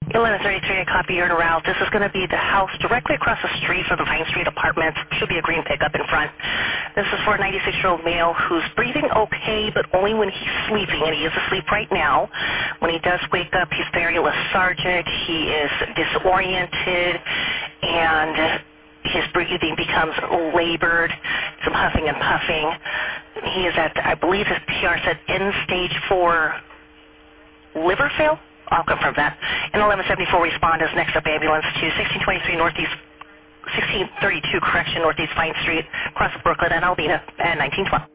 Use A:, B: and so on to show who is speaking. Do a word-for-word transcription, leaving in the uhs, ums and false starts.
A: eleven thirty-three, I copy your route. This is going to be the house directly across the street from the Vine Street Apartments. Should be a green pickup in front. This is for a ninety-six-year-old male who's breathing okay, but only when he's sleeping, and he is asleep right now. When he does wake up, he's very lethargic. He is disoriented, and his breathing becomes labored, some huffing and puffing. He is at, I believe his P R said end-stage four liver fail. I'll confirm that. And eleven seventy-four respond as next up ambulance to sixteen twenty-three Northeast, sixteen thirty-two correction Northeast Vine Street, across Brooklyn and Albina, and nineteen twelve.